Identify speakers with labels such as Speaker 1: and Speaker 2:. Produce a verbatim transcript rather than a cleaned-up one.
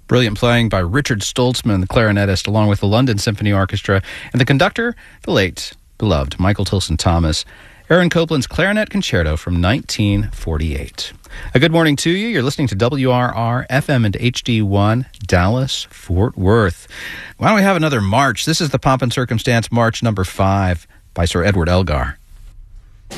Speaker 1: Brilliant playing by Richard Stoltzman, the clarinetist, along with the London Symphony Orchestra, and the conductor, the late, beloved Michael Tilson Thomas. Aaron Copland's Clarinet Concerto from nineteen forty-eight. A good morning to you. You're listening to W R R F M and H D one, Dallas, Fort Worth. Why don't we have another march? This is the Pomp and Circumstance March number five by Sir Edward Elgar.